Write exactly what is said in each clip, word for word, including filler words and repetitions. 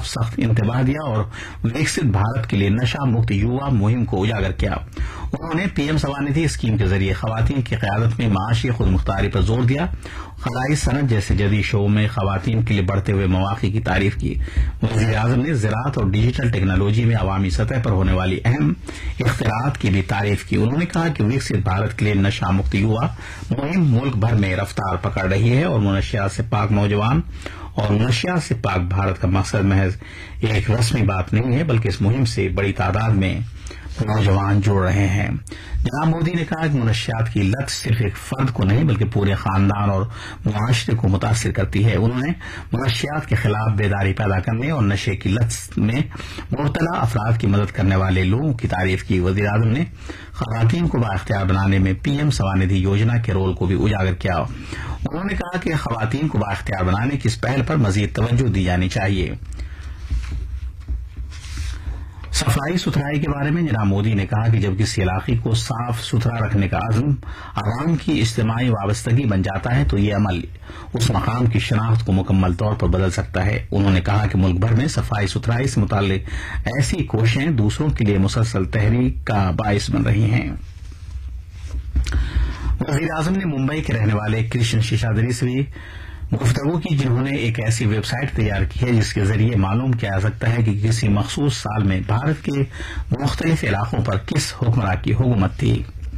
खिलाफ सख्त इंतबाह दिया और विकसित भारत के लिए नशा मुक्त युवा मुहिम को उजागर किया। उन्होंने पीएम स्वनिधि स्कीम के जरिए खवातीन की क़यादत में माशी खुद मुख्तारी पर जोर दिया। खलाई सनत जैसे जदीद शोबों में खवातीन के लिए बढ़ते हुए मौक़े की तारीफ की। वज़ीर आज़म ने ज़राअत और डिजिटल टेक्नोलॉजी में अवामी सतह पर होने वाली अहम इख्तिराअत की भी तारीफ की। उन्होंने कहा कि विकसित भारत के लिए नशा मुक्त युवा मुहिम मुल्क भर में रफ्तार पकड़ रही है और मुनशियात से पाक नौजवान और मुनशियात से पाक भारत का मकसद महज एक रस्मी बात नहीं है, बल्कि इस मुहिम से बड़ी तादाद में नौजवान जुड़ रहे हैं। जनाब मोदी ने कहा कि मुनशियात की लत सिर्फ एक फर्द को नहीं बल्कि पूरे खानदान और मुआशरे को मुतासिर करती है। उन्होंने मुनशियात के खिलाफ बेदारी पैदा करने और नशे की लत में मुब्तला अफराद की मदद करने वाले लोगों की तारीफ की। वज़ीर आज़म ने खवातीन को बाइख्तियार बनाने में पीएम स्वनिधि योजना के रोल को भी उजागर किया। उन्होंने कहा कि खवातीन को बाइख्तियार बनाने की इस पहल पर मजीद तवज्जो दी जानी चाहिए। सफाई सुथराई के बारे में जनाब मोदी ने कहा कि जब किसी इलाके को साफ सुथरा रखने का अज़्म आवाम की इज्तिमाई वाबस्तगी बन जाता है तो ये अमल उस मकाम की शनाख्त को मुकम्मल तौर पर बदल सकता है। उन्होंने कहा कि मुल्क भर में सफाई सुथराई से मुताल्लिक ऐसी कोशिशें दूसरों के लिए मुसलसल तहरीक का बाइस बन रही हैं। वज़ीर आज़म ने मुंबई के रहने वाले कृष्ण शेषाद्री से भी गुफ्तगू की, जिन्होंने एक ऐसी वेबसाइट तैयार की है जिसके जरिए मालूम किया जा सकता है कि किसी मखसूस साल में भारत के मुख्तलिफ इलाकों पर किस हुक्मरान की हुकूमत थी।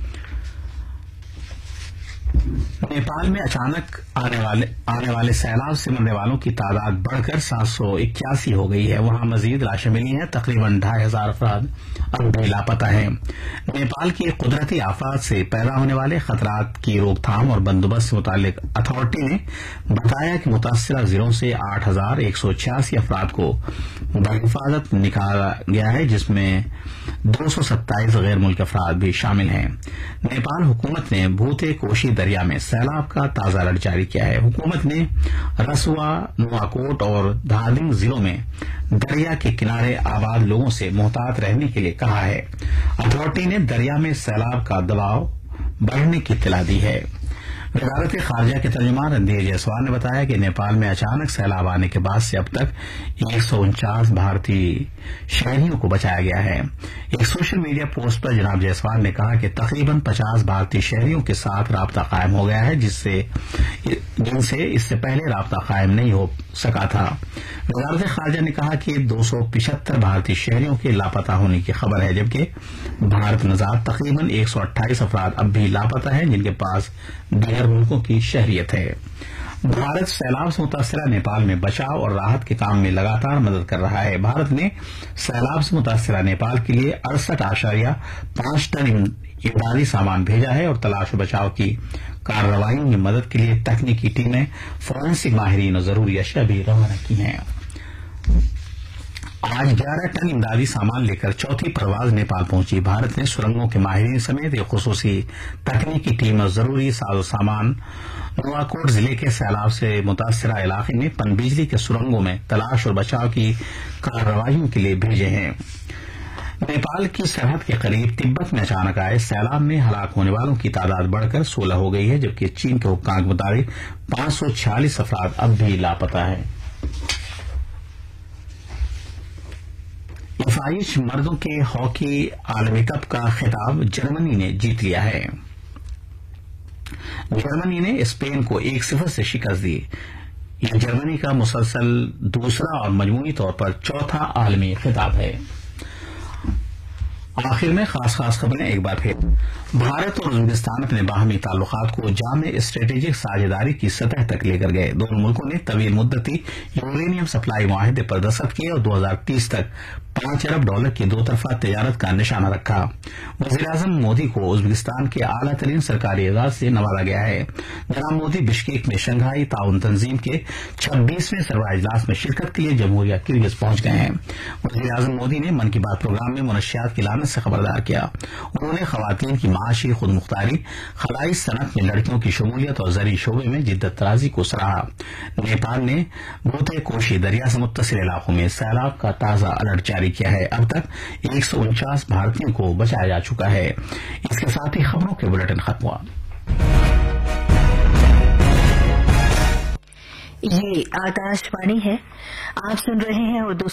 नेपाल में अचानक आने वाले आने वाले सैलाब से मरने वालों की तादाद बढ़कर सात सौ इक्यासी हो गई है। वहां मजीद लाशें मिली हैं। तकरीबन ढाई हजार अफराद अब भी लापता हैं। नेपाल की कुदरती आफात से पैदा होने वाले खतरात की रोकथाम और बंदोबस्त से मुतालिक अथॉरिटी ने बताया कि मुतासरा जिलों से आठ हजार एक सौ छियासी अफराद को बहिफाजत निकाला गया है, जिसमें दो सौ सत्ताईस गैर मुल्की अफराद भी शामिल हैं। नेपाल हुकूमत ने भूते कोशी दरिया में सैलाब का ताजा अलर्ट जारी किया है। हुकूमत ने रसुआ, नुआकोट और धादिंग जिलों में दरिया के किनारे आबाद लोगों से मुहतात रहने के लिए कहा है। अथॉरिटी ने दरिया में सैलाब का दबाव बढ़ने की इत्तला दी है। वजारत खारजा के तर्जुमान रणधीर जायसवाल ने बताया कि नेपाल में अचानक सैलाब आने के बाद से अब तक एक सौ उनचास भारतीय शहरियों को बचाया गया है। एक सोशल मीडिया पोस्ट पर जनाब जायसवाल ने कहा कि तकरीबन पचास भारतीय शहरियों के साथ राब्ता कायम हो गया है, जिससे जिनसे इससे पहले राब्ता कायम नहीं हो सका था। वजारत खारजा ने कहा कि दो सौ पिछहत्तर भारतीय शहरियों के लापता होने की खबर है, जबकि भारत नजात तकरीबन एक सौ अट्ठाईस अफराद अब भी लापता हैं, जिनके पास गैर मुल्कों की शहरियत है। भारत सैलाब से मुतासरा नेपाल में बचाव और राहत के काम में लगातार मदद कर रहा है। भारत ने सैलाब से मुतासरा नेपाल के लिए अड़सठ आशारिया पांच टन इमदादी सामान भेजा है और तलाश और बचाव की कार्रवाइयों में मदद के लिए तकनीकी टीमें, फोरेंसिक माहिरीन और जरूरी अशिया भी रवाना की हैं। आज ग्यारह टन इमदादी सामान लेकर चौथी परवाज नेपाल पहुंची। भारत ने सुरंगों के माहिरीन समेत एक खुसूसी तकनीकी टीम और जरूरी साजो सामान नुआकोट जिले के सैलाब से मुतासरा इलाके में पनबिजली के सुरंगों में तलाश और बचाव की कार्रवाइयों के लिए भेजे हैं। नेपाल की सरहद के करीब तिब्बत में अचानक आए सैलाब में हलाक होने वालों की तादाद बढ़कर सोलह हो गई है, जबकि चीन के हुक्काम के मुताबिक पांच सौ छियालीस अफराद अब भी लापता है। इफाइश मर्दों के हॉकी आलमी कप का खिताब जर्मनी ने जीत लिया है। जर्मनी ने स्पेन को एक सिफर से शिकस्त दी। यह जर्मनी का मुसलसल दूसरा और मजमूई तौर पर चौथा आलमी खिताब है। आखिर में खास खास खबरें एक बार फिर। भारत और उज्बेकिस्तान अपने बाहमी ताल्लुकात को जामे स्ट्रेटेजिक साझेदारी की सतह तक लेकर गए। दोनों मुल्कों ने तवील मुद्दती यूरेनियम सप्लाई मुआहदे पर दस्तखत किए और दो हजार तीस तक पांच अरब डॉलर की दो तरफा तजारत का निशाना रखा। वजीर आजम मोदी को उज्बेकिस्तान के आला तरीन सरकारी एजाज से नवाजा गया है। जनाब मोदी बिश्केक में शंघाई ताउन तंजीम के छब्बीसवें सरबराह इजलास में शिरकत के लिए जमहूरिया किर्गिज पहुंच गए हैं। वजीर आजम मोदी ने मन की बात प्रोग्राम में मुनशियात की लानत से खबरदार किया। उन्होंने खवातीन की माशी खुद मुख्तारी, खलाई सनत में लड़कियों की शमूलियत और जरी शोबे में जिद्दत तराजी को सराहा। नेपाल ने भूते कोशी दरिया से मुत्तसिल इलाकों में सैलाब का ताजा अलर्ट जारी किया है। अब तक एक सौ उनचास भारतीयों को बचाया जा चुका है। इसके साथ ही खबरों के बुलेटिन खत्म हुआ। ये आकाशवाणी है, आप सुन रहे हैं उर्दू